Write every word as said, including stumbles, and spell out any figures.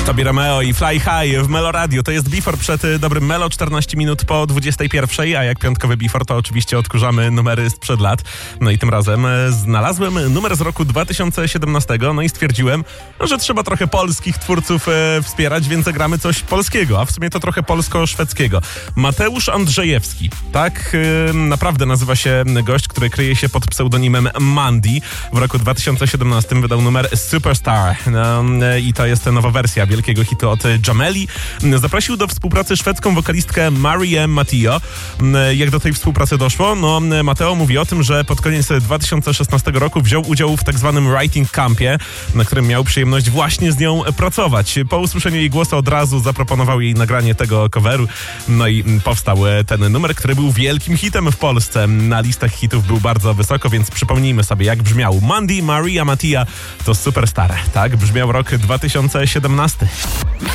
Tobie Romeo i Fly High w Melo Radio. To jest Before przed dobrym Melo, czternaście minut po dwudziestej pierwszej, a jak piątkowy Before to oczywiście odkurzamy numery sprzed lat. No i tym razem znalazłem numer z roku dwa tysiące siedemnastego, no i stwierdziłem, że trzeba trochę polskich twórców e, wspierać, więc zagramy coś polskiego, a w sumie to trochę polsko-szwedzkiego. Mateusz Andrzejewski, tak e, naprawdę nazywa się gość, który kryje się pod pseudonimem Mandy. W roku dwa tysiące siedemnastym wydał numer Superstar no, e, i to jest nowa wersja wielkiego hitu od Jameli. Zaprosił do współpracy szwedzką wokalistkę Marię Mattio. Jak do tej współpracy doszło? No, Mateo mówi o tym, że pod koniec dwa tysiące szesnastego roku wziął udział w tak zwanym writing campie, na którym miał przyjemność właśnie z nią pracować. Po usłyszeniu jej głosu od razu zaproponował jej nagranie tego coveru. No i powstał ten numer, który był wielkim hitem w Polsce. Na listach hitów był bardzo wysoko, więc przypomnijmy sobie, jak brzmiał. Mandy, Maria Mattia to Superstar. Tak brzmiał rok dwa tysiące siedemnasty.